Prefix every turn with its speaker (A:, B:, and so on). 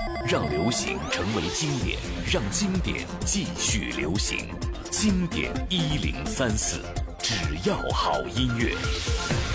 A: 让流行成为经典，让经典继续流行。经典1034，只要好音乐。